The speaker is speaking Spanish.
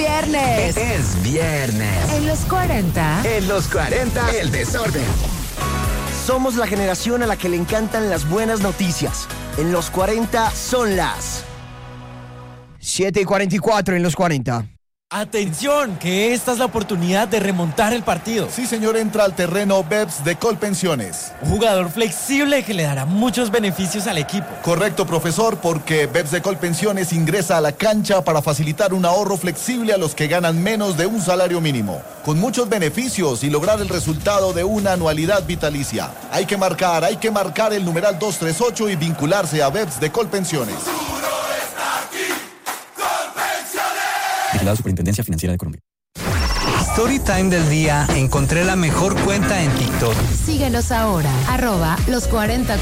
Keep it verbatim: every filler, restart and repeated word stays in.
viernes. Es viernes. En los cuarenta. En los cuarenta, el desorden. Somos la generación a la que le encantan las buenas noticias. En los cuarenta son las siete y cuarenta y cuatro en los cuarenta. Atención, que esta es la oportunidad de remontar el partido. Sí, señor, entra al terreno Beps de Colpensiones. Un jugador flexible que le dará muchos beneficios al equipo. Correcto, profesor, porque Beps de Colpensiones ingresa a la cancha para facilitar un ahorro flexible a los que ganan menos de un salario mínimo, con muchos beneficios y lograr el resultado de una anualidad vitalicia. Hay que marcar, hay que marcar el numeral dos tres ocho y vincularse a Beps de Colpensiones. Vigilado Superintendencia Financiera de Colombia. Storytime del día. Encontré la mejor cuenta en TikTok. Síguenos ahora, arroba los cuarenta